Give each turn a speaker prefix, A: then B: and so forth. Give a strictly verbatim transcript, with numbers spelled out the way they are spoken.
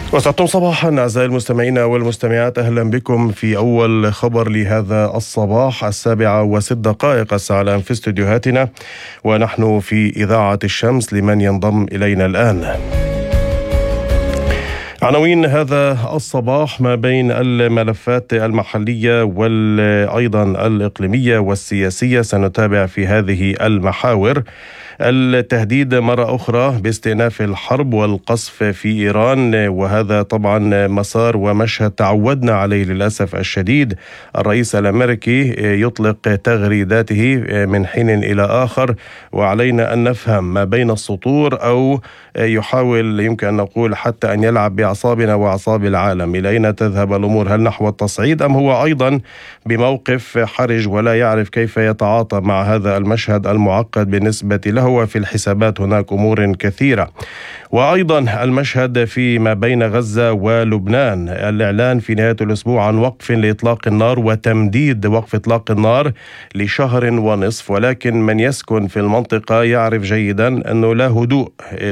A: وسعدتم صباحا أعزائي المستمعين والمستمعات، أهلا بكم في أول خبر لهذا الصباح السابعة وست دقائق الساعة الآن في استديوهاتنا، ونحن في إذاعة الشمس لمن ينضم إلينا الآن. عناوين هذا الصباح: ما بين الملفات المحلية وأيضا الإقليمية والسياسية سنتابع في هذه المحاور. التهديد مرة أخرى باستئناف الحرب والقصف في إيران، وهذا طبعا مسار ومشهد تعودنا عليه للأسف الشديد. الرئيس الأمريكي يطلق تغريداته من حين إلى آخر، وعلينا أن نفهم ما بين السطور، أو يحاول يمكن أن نقول حتى أن يلعب بأعصابنا وأعصاب العالم. إلى أين تذهب الأمور؟ هل نحو التصعيد، أم هو أيضا بموقف حرج ولا يعرف كيف يتعاطى مع هذا المشهد المعقد بالنسبة له؟ وفي الحسابات هناك أمور كثيرة. وأيضا المشهد فيما بين غزة ولبنان، الإعلان في نهاية الأسبوع عن وقف لإطلاق النار وتمديد وقف إطلاق النار لشهر ونصف، ولكن من يسكن في المنطقة يعرف جيدا أنه لا هدوء